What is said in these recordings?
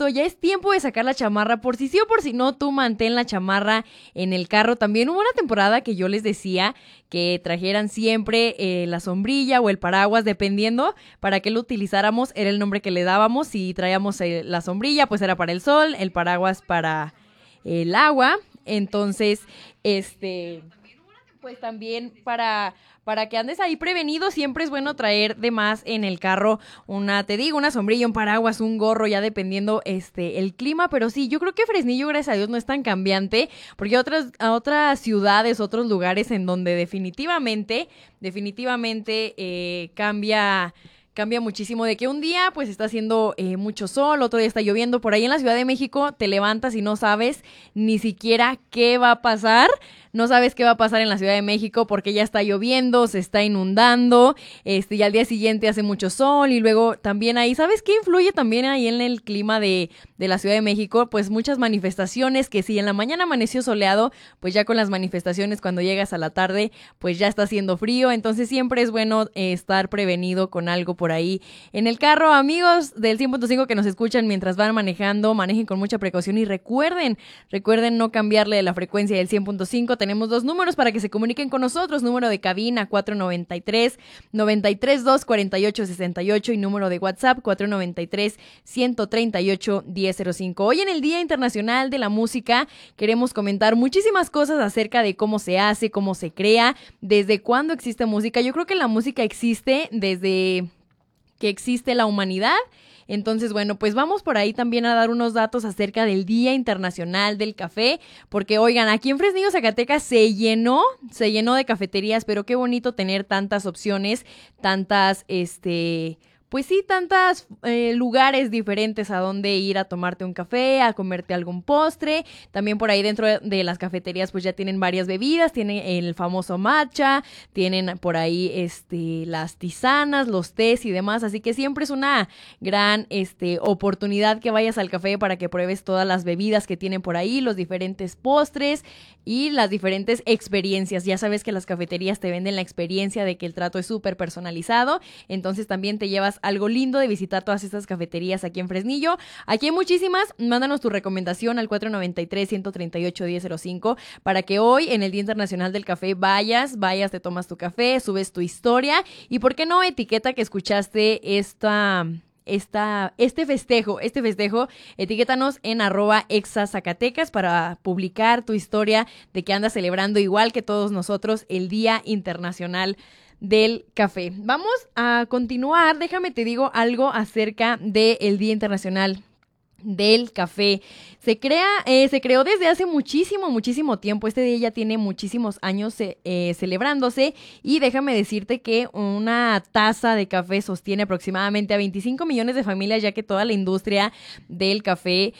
listo, ya es tiempo de sacar la chamarra, por si sí o por si no, tú mantén la chamarra en el carro. También hubo una temporada que yo les decía que trajeran siempre la sombrilla o el paraguas, dependiendo para qué lo utilizáramos, era el nombre que le dábamos. Si traíamos la sombrilla, pues era para el sol, el paraguas para el agua. Entonces, pues también para que andes ahí prevenido, siempre es bueno traer de más en el carro una sombrilla, un paraguas, un gorro, ya dependiendo el clima. Pero sí, yo creo que Fresnillo, gracias a Dios, no es tan cambiante, porque hay otras ciudades, otros lugares en donde definitivamente cambia muchísimo, de que un día pues está haciendo mucho sol, otro día está lloviendo. Por ahí en la Ciudad de México te levantas y no sabes ni siquiera qué va a pasar. No sabes qué va a pasar en la Ciudad de México porque ya está lloviendo, se está inundando, y al día siguiente hace mucho sol. Y luego también ahí, ¿sabes qué influye también ahí en el clima de la Ciudad de México? Pues muchas manifestaciones, que si en la mañana amaneció soleado, pues ya con las manifestaciones cuando llegas a la tarde, pues ya está haciendo frío. Entonces siempre es bueno estar prevenido con algo por ahí en el carro. Amigos del 100.5 que nos escuchan mientras van manejando, manejen con mucha precaución y recuerden no cambiarle de la frecuencia del 100.5. Tenemos 2 números para que se comuniquen con nosotros: número de cabina 493-932-4868 y número de WhatsApp 493-138-1005. Hoy en el Día Internacional de la Música queremos comentar muchísimas cosas acerca de cómo se hace, cómo se crea, desde cuándo existe música. Yo creo que la música existe desde que existe la humanidad. Entonces, bueno, pues vamos por ahí también a dar unos datos acerca del Día Internacional del Café, porque oigan, aquí en Fresnillo, Zacatecas se llenó de cafeterías, pero qué bonito tener tantas opciones, tantas, pues sí, tantos lugares diferentes a donde ir a tomarte un café, a comerte algún postre. También por ahí dentro de las cafeterías pues ya tienen varias bebidas, tienen el famoso matcha, tienen por ahí las tisanas, los tés y demás. Así que siempre es una gran oportunidad que vayas al café para que pruebes todas las bebidas que tienen por ahí, los diferentes postres y las diferentes experiencias. Ya sabes que las cafeterías te venden la experiencia de que el trato es súper personalizado, entonces también te llevas algo lindo de visitar todas estas cafeterías aquí en Fresnillo. Aquí hay muchísimas. Mándanos tu recomendación al 493-138-1005 para que hoy, en el Día Internacional del Café, vayas, te tomas tu café, subes tu historia y, ¿por qué no, etiqueta que escuchaste este festejo? Etiquétanos en @exazacatecas para publicar tu historia de que andas celebrando, igual que todos nosotros, el Día Internacional del Café. Vamos a continuar. Déjame te digo algo acerca del Día Internacional del Café. Se creó desde hace muchísimo tiempo. Este día ya tiene muchísimos años celebrándose, y déjame decirte que una taza de café sostiene aproximadamente a 25 millones de familias, ya que toda la industria del café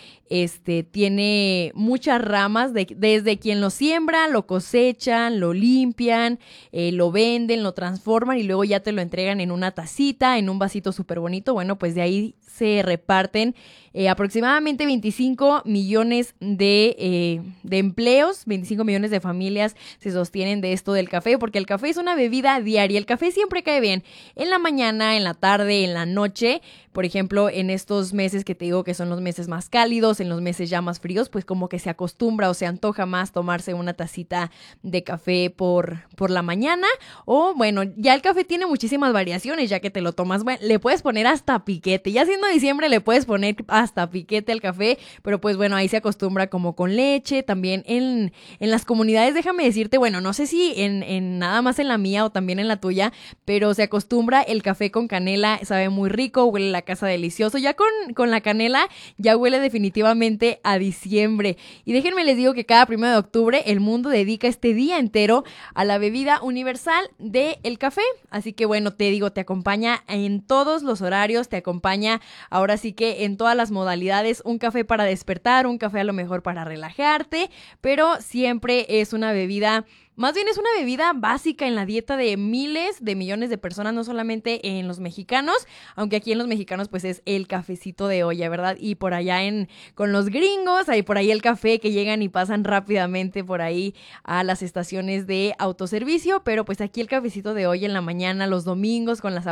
tiene muchas ramas, desde quien lo siembra, lo cosechan, lo limpian, lo venden, lo transforman y luego ya te lo entregan en una tacita, en un vasito súper bonito. Bueno, pues de ahí se reparten aproximadamente 25 millones de empleos, 25 millones de familias se sostienen de esto del café, porque el café es una bebida diaria. El café siempre cae bien en la mañana, en la tarde, en la noche. Por ejemplo, en estos meses que te digo que son los meses más cálidos, en los meses ya más fríos, pues como que se acostumbra o se antoja más tomarse una tacita de café por la mañana. O bueno, ya el café tiene muchísimas variaciones, ya que te lo tomas, bueno, le puedes poner hasta piquete. Ya siendo diciembre le puedes poner hasta piquete al café, pero pues bueno, ahí se acostumbra como con leche. También en las comunidades, déjame decirte, bueno, no sé si en nada más en la mía o también en la tuya, pero se acostumbra el café con canela, sabe muy rico, huele la casa delicioso. Ya con la canela ya huele definitivamente a diciembre. Y déjenme les digo que cada 1 de octubre el mundo dedica este día entero a la bebida universal del café. Así que bueno, te digo, te acompaña en todos los horarios, te acompaña ahora sí que en todas las modalidades. Un café para despertar, un café a lo mejor para relajarte, pero siempre es una bebida, más bien es una bebida básica en la dieta de miles de millones de personas, no solamente en los mexicanos, aunque aquí en los mexicanos pues es el cafecito de olla, ¿verdad? Y por allá con los gringos, hay por ahí el café que llegan y pasan rápidamente por ahí a las estaciones de autoservicio, pero pues aquí el cafecito de olla en la mañana, los domingos con las